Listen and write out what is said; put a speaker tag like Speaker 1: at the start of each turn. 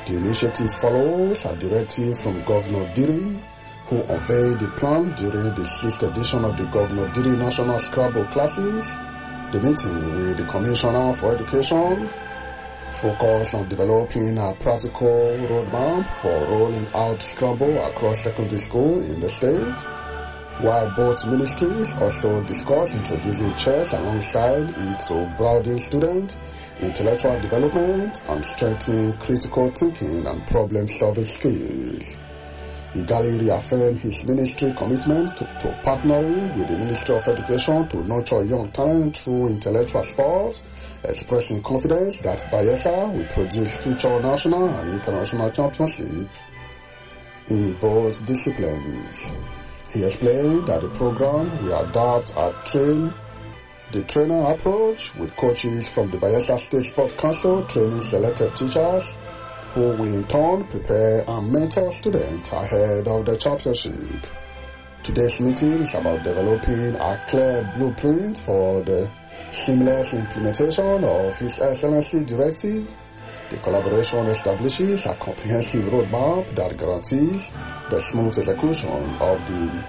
Speaker 1: The initiative follows a directive from Governor Diri, who unveiled the plan during the 6th edition of the Governor Diri National Scrabble classes. The meeting with the Commissioner for Education focused on developing a practical roadmap for rolling out Scrabble across secondary school in the state, while both ministries also discussed introducing chess alongside it to broaden student intellectual development and strengthen critical thinking and problem-solving skills. Igali reaffirmed his ministry commitment to partnering with the Ministry of Education to nurture young talent through intellectual sports, expressing confidence that Bayelsa will produce future national and international championships in both disciplines. He explained that the program will adapt the trainer approach with coaches from the Bayelsa State Sports Council training selected teachers who will in turn prepare and mentor students ahead of the championship. Today's meeting is about developing a clear blueprint for the seamless implementation of His Excellency Directive. The collaboration establishes a comprehensive roadmap that guarantees the smooth execution of the